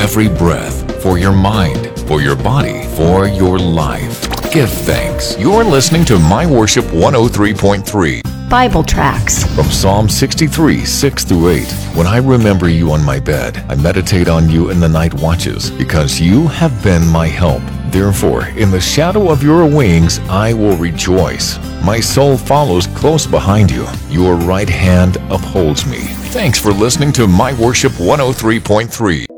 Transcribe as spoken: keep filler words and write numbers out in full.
every breath, for your mind, for your body, for your life. Give thanks. You're listening to My Worship one oh three point three. Bible tracts From Psalm sixty-three, six through eight. When I remember you on my bed, I meditate on you in the night watches, because you have been my help. Therefore, in the shadow of your wings, I will rejoice. My soul follows close behind you. Your right hand upholds me. Thanks for listening to My Worship one oh three point three.